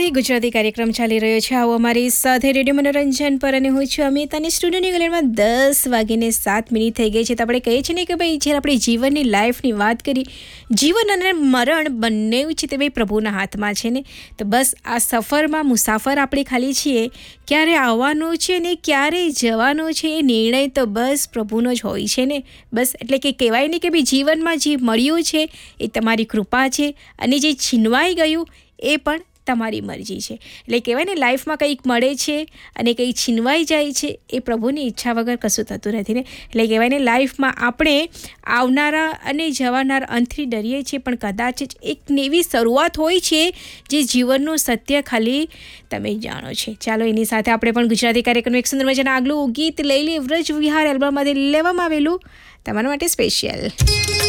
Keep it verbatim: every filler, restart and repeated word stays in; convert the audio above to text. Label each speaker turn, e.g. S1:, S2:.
S1: હવે ગુજરાતી કાર્યક્રમ ચાલી રહ્યો છે. આવો અમારી સાથે રેડિયો મનોરંજન પર, અને હું છું અમિત, અને સ્ટુડિયોની ગલેરમાં દસ વાગીને સાત મિનિટ થઈ ગઈ છે. તો આપણે કહીએ છીએ ને કે ભાઈ જ્યારે આપણે જીવનની લાઈફની વાત કરી, જીવન અને મરણ બંને છે તે ભાઈ પ્રભુના હાથમાં છે ને. તો બસ આ સફરમાં મુસાફર આપણે ખાલી છીએ. ક્યારે આવવાનું છે ને ક્યારે જવાનું છે એ નિર્ણય તો બસ પ્રભુનો જ હોય છે ને. બસ એટલે કે કહેવાય ને કે ભાઈ જીવનમાં જે મળ્યું છે એ તમારી કૃપા છે, અને જે છીનવાઈ ગયું એ પણ તમારી મરજી છે. એટલે કહેવાય ને લાઈફમાં કંઈક મળે છે અને કંઈક છીનવાઈ જાય છે, એ પ્રભુની ઈચ્છા વગર કશું થતું નથી ને. એટલે કહેવાય ને લાઈફમાં આપણે આવનારા અને જવાનાર અંતથી ડરીએ છીએ, પણ કદાચ જ એક એવી શરૂઆત હોય છે જે જીવનનું સત્ય ખાલી તમે જાણો છે. ચાલો એની સાથે આપણે પણ ગુજરાતી કાર્યક્રમનું એક સુંદર મજાના આગલું ગીત લઈ લઈએ. વ્રજ વિહાર એલ્બમમાંથી લેવામાં આવેલું તમારા માટે સ્પેશિયલ.